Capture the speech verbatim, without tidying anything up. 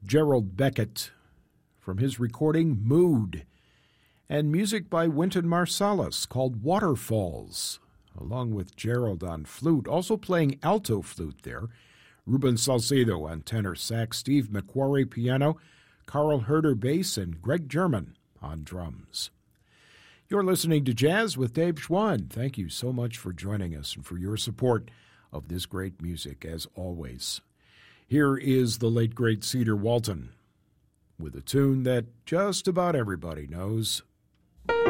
Gerald Beckett from his recording Mood, and music by Wynton Marsalis called Waterfalls, along with Gerald on flute, also playing alto flute there, Ruben Salcedo on tenor sax, Steve McQuarrie piano, Carl Herder bass, and Greg German on drums. You're listening to Jazz with Dave Schwann. Thank you so much for joining us and for your support of this great music, as always. Here is the late, great Cedar Walton with a tune that just about everybody knows,